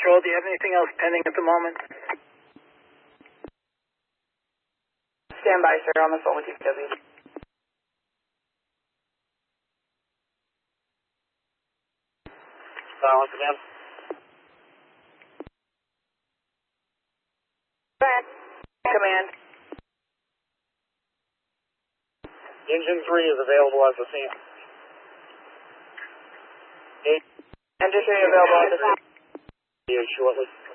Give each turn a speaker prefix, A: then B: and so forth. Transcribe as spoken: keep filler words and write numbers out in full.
A: Patrol, do you have anything else pending at the moment?
B: Stand by, sir, on the phone with D P W.
C: Silence again.
B: Command.
C: Engine three is available as the scene. Eight.
B: Engine three available at the scene.
C: Shortly.